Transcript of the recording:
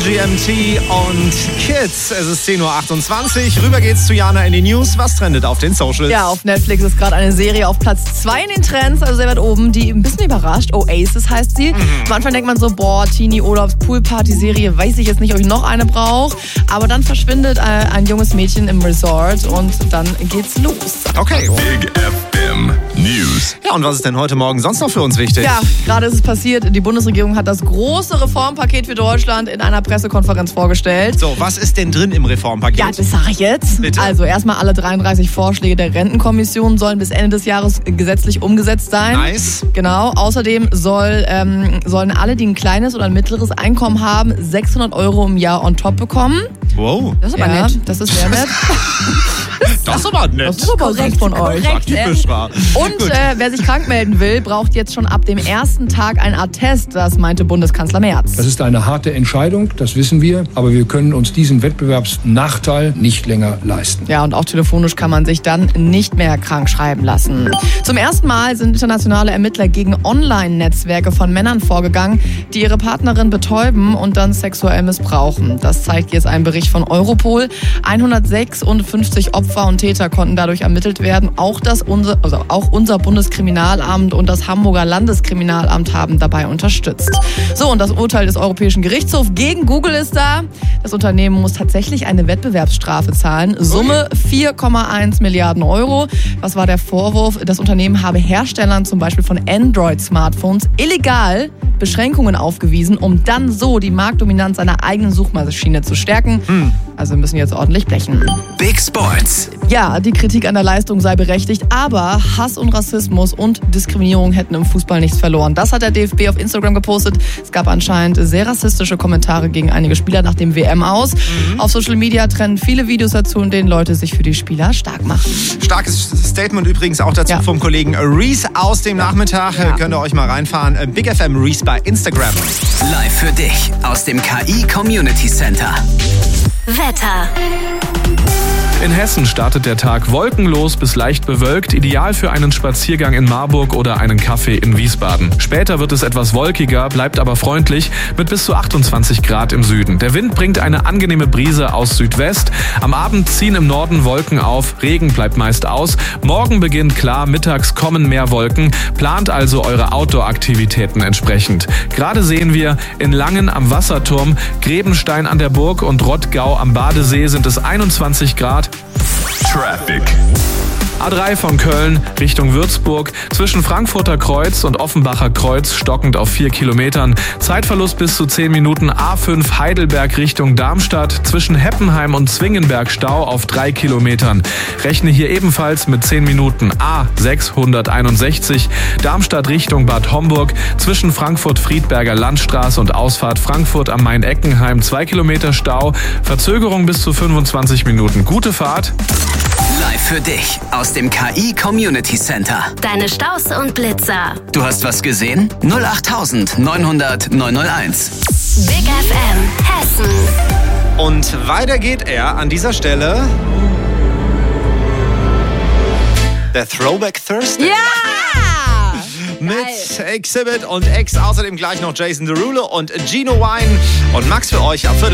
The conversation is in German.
MGMT und Kids. Es ist 10.28 Uhr. Rüber geht's zu Jana in die News. Was trendet auf den Socials? Ja, auf Netflix ist gerade eine Serie auf Platz 2 in den Trends, also sehr weit oben, die ein bisschen überrascht. Oasis heißt sie. Am Anfang denkt man so, Teenie-Urlaubs-Pool-Party-Serie, weiß ich jetzt nicht, ob ich noch eine brauche. Aber dann verschwindet ein junges Mädchen im Resort und dann geht's los. Okay. Big FM News. Ja, und was ist denn heute Morgen sonst noch für uns wichtig? Ja, gerade ist es passiert. Die Bundesregierung hat das große Reformpaket für Deutschland in einer Pressekonferenz vorgestellt. So, was ist denn drin im Reformpaket? Ja, das sage ich jetzt. Bitte? Also erstmal alle 33 Vorschläge der Rentenkommission sollen bis Ende des Jahres gesetzlich umgesetzt sein. Nice. Genau. Außerdem sollen alle, die ein kleines oder ein mittleres Einkommen haben, 600 € im Jahr on top bekommen. Wow. Das ist aber nett. Das ist sehr nett. Das ist aber nett. Das ist aber korrekt von euch. Ja, typisch war. Und wer sich krank melden will, braucht jetzt schon ab dem ersten Tag ein Attest. Das meinte Bundeskanzler Merz. Das ist eine harte Entscheidung, das wissen wir. Aber wir können uns diesen Wettbewerbsnachteil nicht länger leisten. Ja, und auch telefonisch kann man sich dann nicht mehr krank schreiben lassen. Zum ersten Mal sind internationale Ermittler gegen Online-Netzwerke von Männern vorgegangen, die ihre Partnerin betäuben und dann sexuell missbrauchen. Das zeigt jetzt ein Bericht von Europol. 156 Opfer und Täter konnten dadurch ermittelt werden. Auch unser Bundeskriminalamt und das Hamburger Landeskriminalamt haben dabei unterstützt. So, und das Urteil des Europäischen Gerichtshofs gegen Google ist da. Das Unternehmen muss tatsächlich eine Wettbewerbsstrafe zahlen. Summe 4,1 Milliarden €. Was war der Vorwurf? Das Unternehmen habe Herstellern zum Beispiel von Android-Smartphones illegal Beschränkungen aufgewiesen, um dann so die Marktdominanz seiner eigenen Suchmaschine zu stärken. Also müssen wir jetzt ordentlich blechen. Big Sports. Ja, die Kritik an der Leistung sei berechtigt, aber Hass und Rassismus und Diskriminierung hätten im Fußball nichts verloren. Das hat der DFB auf Instagram gepostet. Es gab anscheinend sehr rassistische Kommentare gegen einige Spieler nach dem WM-Aus. Auf Social Media trennen viele Videos dazu, in denen Leute sich für die Spieler stark machen. Starkes Statement übrigens auch dazu vom Kollegen Reese aus dem Nachmittag. Könnt ihr euch mal reinfahren. Big FM Reese bei Instagram. Live für dich aus dem KI Community Center. Wetter. In Hessen startet der Tag wolkenlos bis leicht bewölkt, ideal für einen Spaziergang in Marburg oder einen Kaffee in Wiesbaden. Später wird es etwas wolkiger, bleibt aber freundlich mit bis zu 28 Grad im Süden. Der Wind bringt eine angenehme Brise aus Südwest. Am Abend ziehen im Norden Wolken auf, Regen bleibt meist aus. Morgen beginnt klar, mittags kommen mehr Wolken. Plant also eure Outdoor-Aktivitäten entsprechend. Gerade sehen wir in Langen am Wasserturm, Grebenstein an der Burg und Rottgau am Badesee sind es 21 Grad. Traffic. A3 von Köln Richtung Würzburg, zwischen Frankfurter Kreuz und Offenbacher Kreuz stockend auf 4 Kilometern. Zeitverlust bis zu 10 Minuten. A5 Heidelberg Richtung Darmstadt, zwischen Heppenheim und Zwingenberg Stau auf 3 Kilometern. Rechne hier ebenfalls mit 10 Minuten. A661 Darmstadt Richtung Bad Homburg, zwischen Frankfurt-Friedberger Landstraße und Ausfahrt Frankfurt am Main-Eckenheim 2 Kilometer Stau. Verzögerung bis zu 25 Minuten. Gute Fahrt. Live für dich aus dem KI Community Center. Deine Staus und Blitzer. Du hast was gesehen? 08000 900 901. Big FM Hessen. Und weiter geht er an dieser Stelle. Der Throwback Thursday. Ja! Mit Exhibit und X. Außerdem gleich noch Jason Derulo und Gino Wine. Und Max für euch ab